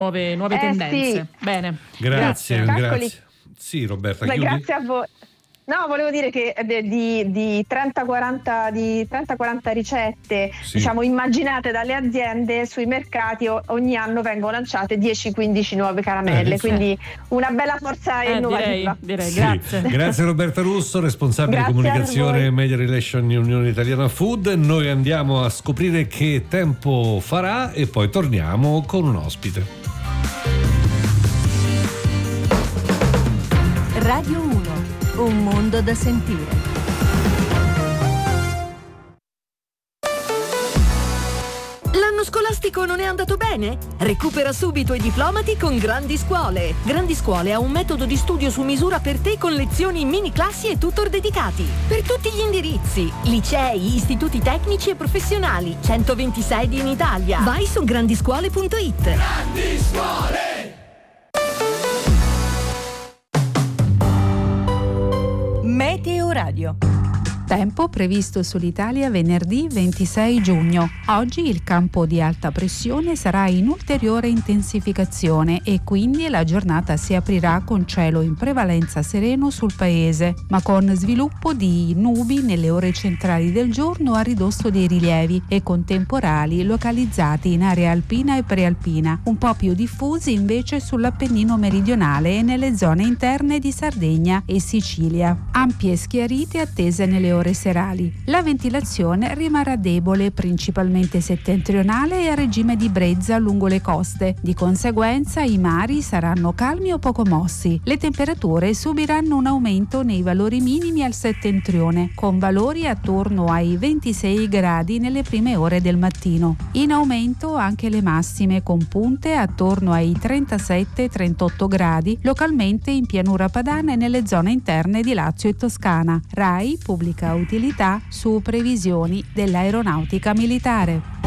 nuove tendenze. Sì. Bene. Grazie. Sì, Roberta, chiudi. Grazie a voi. No, volevo dire che di 30-40 ricette, sì, diciamo, immaginate dalle aziende, sui mercati ogni anno vengono lanciate 10-15 nuove caramelle, quindi una bella forza innovativa. Direi. Sì. Grazie. Grazie Roberta Russo, responsabile Grazie comunicazione e media relation Unione Italiana Food. Noi andiamo a scoprire che tempo farà e poi torniamo con un ospite. Radio 1. Un mondo da sentire. L'anno scolastico non è andato bene? Recupera subito i diplomati con Grandi Scuole. Grandi Scuole ha un metodo di studio su misura per te con lezioni, mini classi e tutor dedicati. Per tutti gli indirizzi, licei, istituti tecnici e professionali, 120 sedi in Italia. Vai su grandiscuole.it. Grandi Scuole! Meteo Radio. Tempo previsto sull'Italia venerdì 26 giugno. Oggi il campo di alta pressione sarà in ulteriore intensificazione e quindi la giornata si aprirà con cielo in prevalenza sereno sul paese, ma con sviluppo di nubi nelle ore centrali del giorno a ridosso dei rilievi e con temporali localizzati in area alpina e prealpina, un po' più diffusi invece sull'Appennino meridionale e nelle zone interne di Sardegna e Sicilia. Ampie schiarite attese nelle ore serali. La ventilazione rimarrà debole, principalmente settentrionale e a regime di brezza lungo le coste. Di conseguenza i mari saranno calmi o poco mossi. Le temperature subiranno un aumento nei valori minimi al settentrione, con valori attorno ai 26 gradi nelle prime ore del mattino. In aumento anche le massime, con punte attorno ai 37-38 gradi, localmente in pianura padana e nelle zone interne di Lazio e Toscana. RAI pubblica utilità su previsioni dell'aeronautica militare.